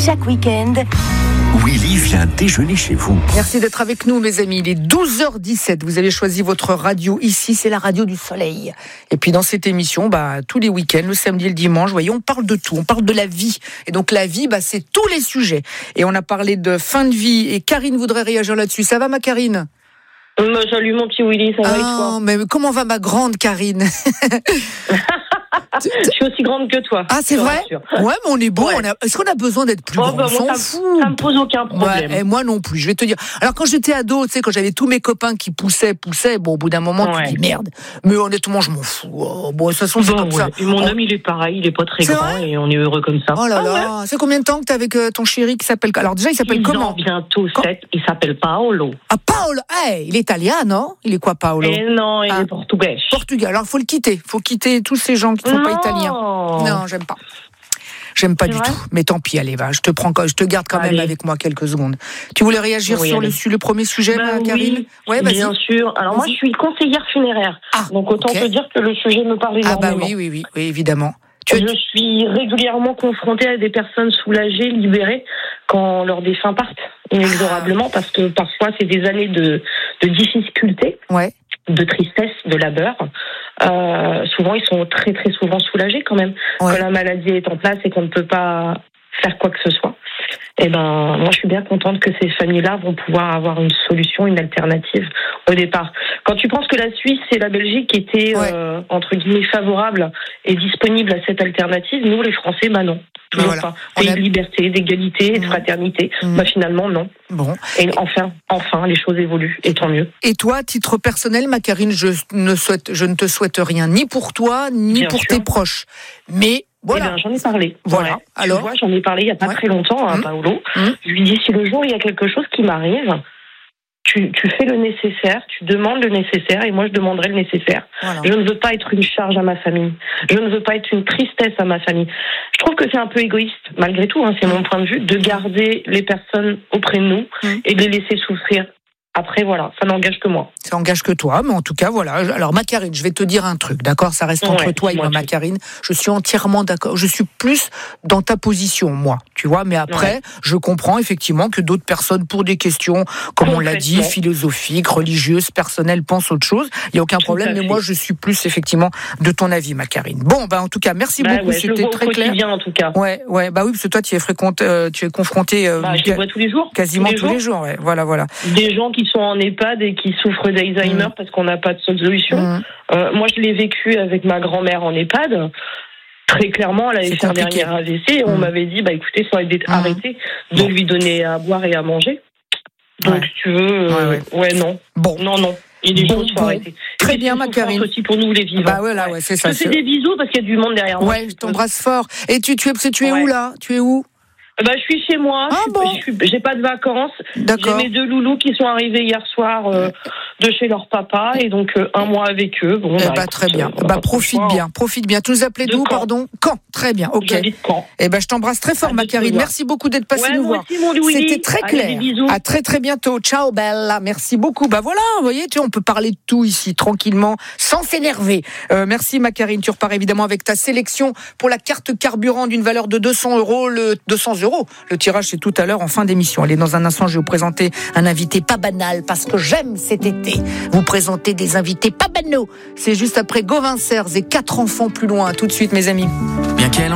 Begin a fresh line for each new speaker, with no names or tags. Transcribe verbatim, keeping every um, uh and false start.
chaque week-end,
Willy vient déjeuner chez vous.
Merci d'être avec nous, mes amis. Il est douze heures dix-sept. Vous avez choisi votre radio ici, c'est la radio du soleil. Et puis dans cette émission, bah, tous les week-ends, le samedi et le dimanche, voyez, on parle de tout. On parle de la vie. Et donc la vie, bah, c'est tous les sujets. Et on a parlé de fin de vie. Et Karine voudrait réagir là-dessus. Ça va, ma Karine ?
Euh, salut mon petit Willy, ça va
ah,
et toi ?
Mais comment va ma grande Karine ?
Je suis aussi grande que toi.
Ah, c'est vrai ? Ouais, mais on est beau.
Ouais.
On a... Est-ce qu'on a besoin d'être plus
oh,
grand ?
bah,
On s'en
ça,
fout.
Ça me pose aucun problème.
Ouais, et moi non plus, je vais te dire. Alors quand j'étais ado, tu sais, quand j'avais tous mes copains qui poussaient, poussaient, bon, au bout d'un moment,
ouais.
tu dis merde. Mais honnêtement, je m'en fous. Oh, bon, de toute façon, c'est
bon,
comme
ouais.
ça.
Et mon
oh.
homme, il est pareil, il est pas très
c'est
grand
vrai
et on est heureux comme ça.
Oh là
ah,
là,
ouais.
c'est combien de temps que t'es avec euh, ton chéri qui s'appelle... Alors déjà, il s'appelle
il
comment ?
Bientôt
Quand...
sept, il s'appelle Paolo.
Ah, Paolo, hey, il est italien, non ? Il est quoi, Paolo ?
Et non, il
ah.
est portugais.
Portugais, alors il faut le quitter. Il faut quitter tous ces gens qui ne sont
non.
pas italiens. Non, j'aime pas. J'aime pas
c'est
du
vrai
tout. Mais tant pis, allez, va. Je te prends, je te garde quand
allez.
même avec moi quelques secondes. Tu voulais réagir
oui,
sur le, le premier sujet,
bah,
ma Karine ?
Oui,
ouais, vas-y.
bien sûr. Alors
vas-y.
moi, je suis conseillère funéraire.
Ah,
donc autant
okay.
te dire que le sujet me parle
Ah
énormément.
bah oui, oui, oui, oui évidemment. Tu
je es... suis régulièrement confrontée à des personnes soulagées, libérées, quand leurs défunts partent inexorablement, ah. parce que parfois c'est des années de, de difficultés,
ouais.
de tristesse, de labeur. Euh, souvent, ils sont très très souvent soulagés quand même. Ouais. Quand la maladie est en place et qu'on ne peut pas faire quoi que ce soit. Et ben, moi, je suis bien contente que ces familles-là vont pouvoir avoir une solution, une alternative au départ. Quand tu penses que la Suisse et la Belgique étaient ouais. euh, entre guillemets favorables et disponibles à cette alternative, nous, les Français, bah non, toujours voilà. pas. Pays a... de liberté, d'égalité, mmh. de fraternité, mmh. bah finalement non.
Bon.
Et enfin, enfin, les choses évoluent, et tant mieux.
Et toi, à titre personnel, ma Karine, je ne souhaite, je ne te souhaite rien, ni pour toi, ni bien pour sûr. Tes proches, mais voilà.
Eh bien, j'en ai parlé.
Voilà.
Ouais.
Alors,
tu vois, j'en ai parlé il n'y a pas ouais. très longtemps à mmh. Paolo. Mmh. Je lui dis, si le jour il y a quelque chose qui m'arrive, tu, tu fais le nécessaire, tu demandes le nécessaire, et moi je demanderai le nécessaire. Voilà. Je ne veux pas être une charge à ma famille. Je ne veux pas être une tristesse à ma famille. Je trouve que c'est un peu égoïste, malgré tout, hein, c'est mmh. mon point de vue, de garder les personnes auprès de nous mmh. et de les laisser souffrir. Après, voilà, ça n'engage que moi.
Ça n'engage que toi, mais en tout cas, voilà. Alors, ma Karine, je vais te dire un truc, d'accord ? Ça reste entre ouais, toi et moi, ma Karine. Je suis entièrement d'accord. Je suis plus dans ta position, moi, tu vois. Mais après, ouais. je comprends effectivement que d'autres personnes, pour des questions, comme on l'a dit, philosophiques, religieuses, personnelles, pensent autre chose. Il n'y a aucun problème, mais moi, je suis plus effectivement de ton avis, ma Karine. Bon, ben, en tout cas, merci bah, beaucoup.
Ouais,
C'était
je
très
au
clair.
Bien, en tout cas.
Ouais, ouais, bah oui, parce que toi, tu es fréquente, euh, tu es confronté. Euh,
bah, je les vois tous les jours.
Quasiment
tous les
tous les jours, jours ouais. Voilà, voilà.
Des gens qui sont en EHPAD et qui souffrent d'Alzheimer mmh. parce qu'on n'a pas de solution. Mmh. Euh, moi, je l'ai vécu avec ma grand-mère en EHPAD. Très clairement, elle avait fait un dernier A V C et mmh. on m'avait dit, bah écoutez, il faudrait mmh. arrêter de bon. lui donner à boire et à manger. Donc, ouais. tu veux, euh, ouais, ouais. ouais, non.
Bon.
Non, non. Et les
bon,
choses faut
bon.
arrêter.
Très bien, ma Karine.
aussi pour nous, les vivants.
Bah ouais, là, ouais, c'est ça.
Je te fais des bisous parce qu'il y a du monde derrière moi.
Ouais, je t'embrasse fort. Et tu, tu es, tu es
ouais.
où, là ? Tu es où ?
Bah, je suis chez moi.
Ah,
je,
bon.
je suis, j'ai pas de vacances.
D'accord.
J'ai mes deux loulous qui sont arrivés hier soir euh, de chez leur papa et donc euh, un mois avec eux. Bon,
eh
bah,
bah,
écoute,
très bien.
Euh,
bah, profite bien, hein. profite bien. Tu nous appelais d'où, pardon ? Caen. Très bien. Ok.
J'habite Caen.
Eh ben, je t'embrasse très fort, ah, ma Karine. Merci beaucoup d'être passée
ouais,
nous voir.
Aussi, mon Louis.
C'était très clair.
Allez, des bisous.
À très très bientôt. Ciao, bella. Merci beaucoup. Bah voilà, vous voyez, tu vois, on peut parler de tout ici tranquillement, sans s'énerver. Euh, merci, ma Karine. Tu repars évidemment avec ta sélection pour la carte carburant d'une valeur de deux cents euros. Le deux cents euros. Le tirage, c'est tout à l'heure en fin d'émission. Allez, dans un instant, je vais vous présenter un invité pas banal parce que j'aime cet été vous présenter des invités pas banaux. C'est juste après Gauvin Serres et quatre enfants plus loin. Tout de suite, mes amis.
Bien qu'elle